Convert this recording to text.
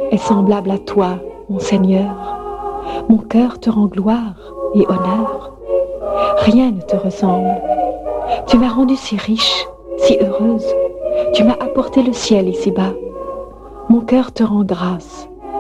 est semblable à toi, mon Seigneur. Mon cœur te rend gloire et honneur. Rien ne te ressemble. Tu m'as rendue si riche, si heureuse. Tu m'as apporté le ciel ici-bas. Mon cœur te rend grâce.